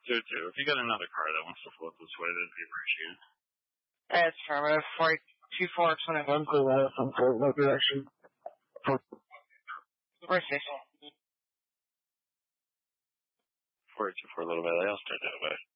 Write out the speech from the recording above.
2-2. If you got another car that wants to float this way, that'd be appreciated. That's affirmative. 2421 to the from Fort Worth direction. 4-6. 4-2 for a little bit. I'll start that way.